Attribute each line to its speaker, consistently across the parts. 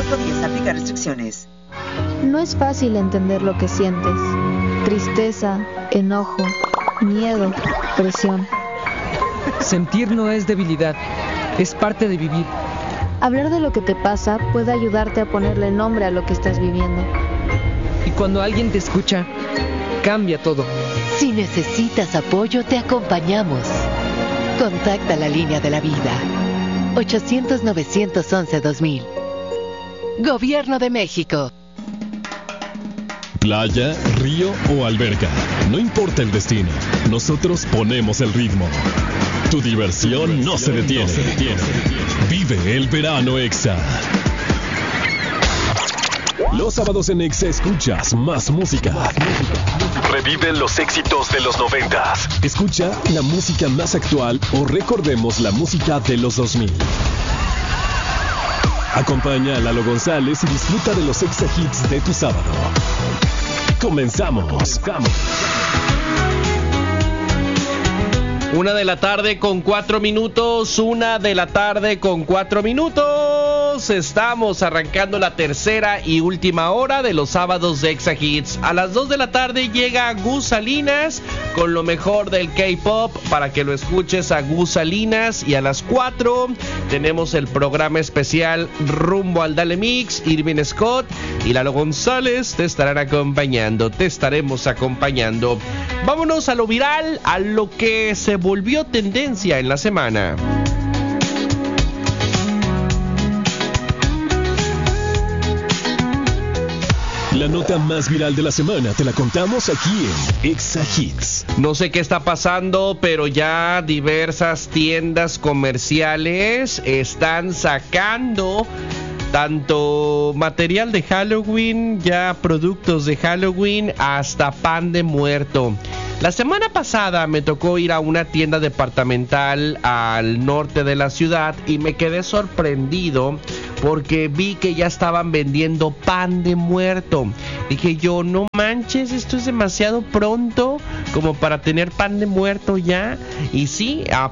Speaker 1: Costo 10. Aplica restricciones.
Speaker 2: No es fácil entender lo que sientes. Tristeza, enojo, miedo, presión.
Speaker 3: Sentir no es debilidad, es parte de vivir.
Speaker 2: Hablar de lo que te pasa puede ayudarte a ponerle nombre a lo que estás viviendo.
Speaker 3: Y cuando alguien te escucha, cambia todo.
Speaker 4: Si necesitas apoyo, te acompañamos. Contacta la línea de la vida. 800-911-2000. Gobierno de México.
Speaker 5: Playa, río o alberca, no importa el destino, nosotros ponemos el ritmo. Tu diversión no se detiene. Vive el verano Exa. Los sábados en Exa escuchas más música. Revive los éxitos de los 90s. Escucha la música más actual o recordemos la música de los 2000. Acompaña a Lalo González y disfruta de los Exa Hits de tu sábado. Comenzamos.
Speaker 6: 1 de la tarde con 4 minutos. 1 de la tarde con 4 minutos. Estamos arrancando la tercera y última hora de los sábados de Exa Hits. A las 2 de la tarde llega Gus Salinas con lo mejor del K-pop para que lo escuches a Gus Salinas. Y a las 4 tenemos el programa especial rumbo al Dale Mix. Irving Scott y Lalo González te estarán acompañando. Te estaremos acompañando. Vámonos a lo viral, a lo que se volvió tendencia en la semana.
Speaker 5: La nota más viral de la semana te la contamos aquí en Exa Hits.
Speaker 6: No sé qué está pasando, pero ya diversas tiendas comerciales están sacando tanto material de Halloween, ya productos de Halloween, hasta pan de muerto. La semana pasada me tocó ir a una tienda departamental al norte de la ciudad y me quedé sorprendido porque vi que ya estaban vendiendo pan de muerto. Dije yo, no manches, esto es demasiado pronto como para tener pan de muerto ya. Y sí, a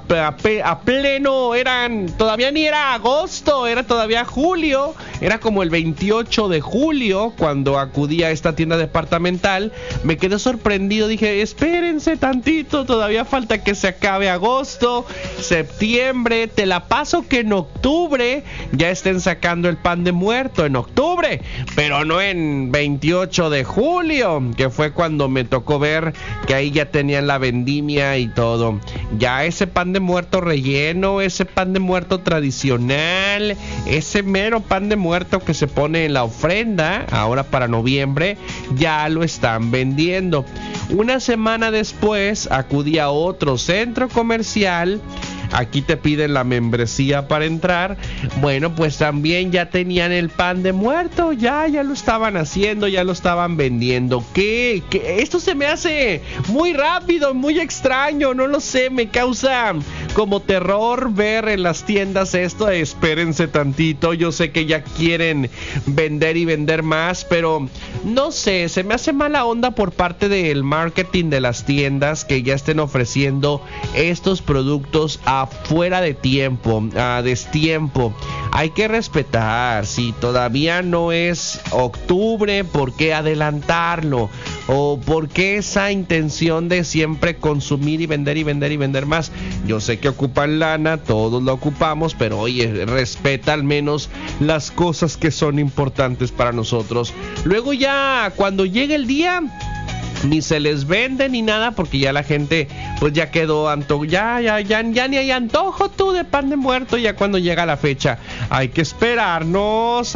Speaker 6: pleno todavía ni era agosto, era todavía julio. Era como el 28 de julio cuando acudí a esta tienda departamental. Me quedé sorprendido, dije, espérense tantito, todavía falta que se acabe agosto, septiembre. Te la paso que en octubre ya estén sacando el pan de muerto, en octubre, pero no en 28 de julio, que fue cuando me tocó ver que ahí ya tenían la vendimia y todo. Ya ese pan de muerto relleno, ese pan de muerto tradicional, ese mero pan de muerto que se pone en la ofrenda ahora para noviembre, ya lo están vendiendo. Una semana después acudí a otro centro comercial. Aquí te piden la membresía para entrar. Bueno, pues también ya tenían el pan de muerto. Ya lo estaban haciendo, ya lo estaban vendiendo. ¿Qué? Esto se me hace muy rápido, muy extraño. No lo sé, me causa como terror ver en las tiendas esto. Espérense tantito. Yo sé que ya quieren vender y vender más, pero no sé, se me hace mala onda por parte del marketing de las tiendas que ya estén ofreciendo estos productos fuera de tiempo, a destiempo. Hay que respetar. Si todavía no es octubre, ¿por qué adelantarlo? ¿O por qué esa intención de siempre consumir y vender y vender y vender más? Yo sé que ocupan lana, todos lo ocupamos, pero oye, respeta al menos las cosas que son importantes para nosotros. Luego ya, cuando llegue el día, ni se les vende ni nada, porque ya la gente pues ya quedó ya ni hay antojo tú de pan de muerto. Ya cuando llega la fecha hay que esperarnos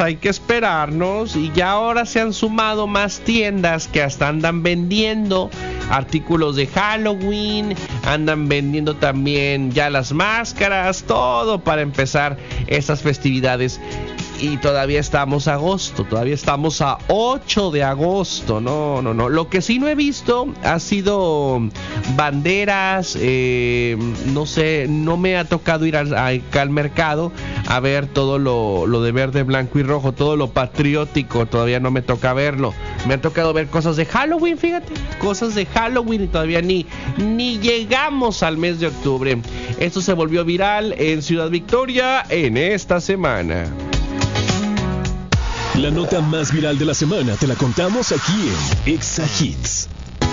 Speaker 6: y ya ahora se han sumado más tiendas que hasta andan vendiendo artículos de Halloween, andan vendiendo también ya las máscaras, todo para empezar estas festividades. Y todavía estamos a agosto, todavía estamos a 8 de agosto. No. Lo que sí no he visto ha sido banderas, no sé, no me ha tocado ir acá al mercado a ver todo lo de verde, blanco y rojo, todo lo patriótico, todavía no me toca verlo. Me ha tocado ver cosas de Halloween, fíjate, cosas de Halloween y todavía ni llegamos al mes de octubre. Esto se volvió viral en Ciudad Victoria en esta semana.
Speaker 5: La nota más viral de la semana te la contamos aquí en Exa Hits.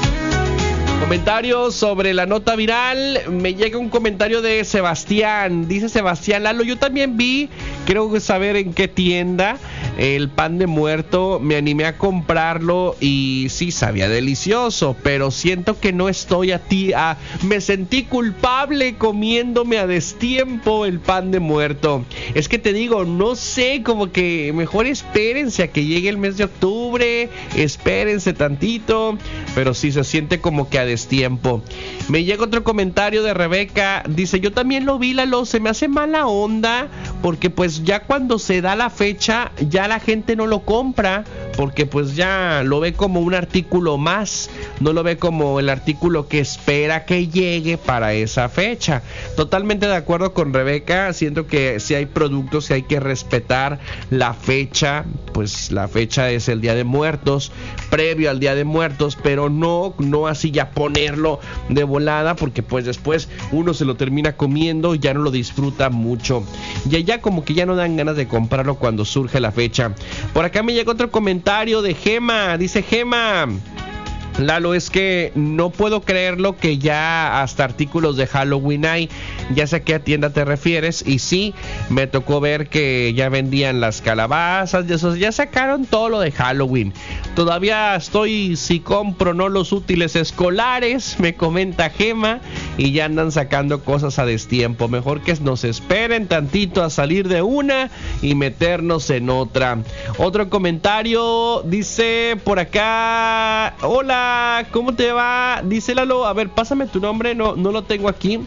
Speaker 6: Comentarios sobre la nota viral. Me llega un comentario de Sebastián. Dice Sebastián: Lalo, yo también vi, creo saber en qué tienda, el pan de muerto. Me animé a comprarlo y sí, sabía delicioso, pero siento que no estoy me sentí culpable comiéndome a destiempo el pan de muerto. Es que te digo, no sé, como que mejor espérense a que llegue el mes de octubre, espérense tantito, pero sí se siente como que a destiempo. Me llega otro comentario de Rebeca. Dice: yo también lo vi, Lalo, se me hace mala onda porque pues ya cuando se da la fecha ya la gente no lo compra, porque pues ya lo ve como un artículo más, no lo ve como el artículo que espera que llegue para esa fecha. Totalmente de acuerdo con Rebeca. Siento que si hay productos, si hay que respetar la fecha, pues la fecha es el Día de Muertos, previo al Día de Muertos, pero no así ya ponerlo de volada, porque pues después uno se lo termina comiendo y ya no lo disfruta mucho, y ya como que ya no dan ganas de comprarlo cuando surge la fecha. Por acá me llega otro comentario de Gema. Dice Gema: Lalo, es que no puedo creerlo que ya hasta artículos de Halloween hay. Ya sé a qué tienda te refieres. Y sí, me tocó ver que ya vendían las calabazas, ya sacaron todo lo de Halloween. Todavía estoy si compro no los útiles escolares, me comenta Gema, y ya andan sacando cosas a destiempo. Mejor que nos esperen tantito a salir de una y meternos en otra. Otro comentario dice por acá: hola, ¿cómo te va? Dice Lalo, a ver, pásame tu nombre, no lo tengo aquí.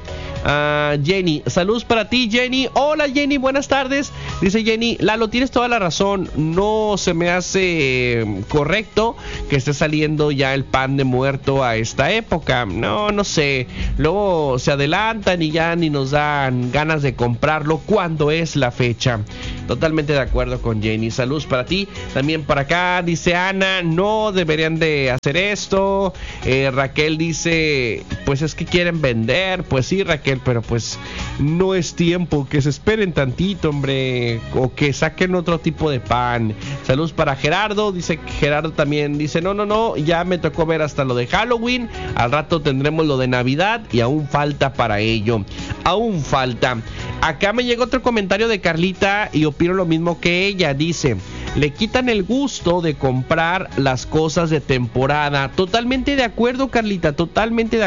Speaker 6: Jenny, saludos para ti, Jenny. Hola, Jenny, buenas tardes. Dice Jenny: Lalo, tienes toda la razón, no se me hace correcto que esté saliendo ya el pan de muerto a esta época. No sé, luego se adelantan y ya ni nos dan ganas de comprarlo cuando es la fecha. Totalmente de acuerdo con Jenny. Saludos para ti. También por acá dice Ana: no deberían de hacer esto. Raquel dice: pues es que quieren vender. Pues sí, Raquel, pero pues no es tiempo, que se esperen tantito, hombre, o que saquen otro tipo de pan. Saludos para Gerardo. Dice Gerardo también, dice: no, ya me tocó ver hasta lo de Halloween, al rato tendremos lo de Navidad y aún falta para ello, aún falta. Acá me llega otro comentario de Carlita y opino lo mismo que ella. Dice: le quitan el gusto de comprar las cosas de temporada. Totalmente de acuerdo, Carlita, totalmente de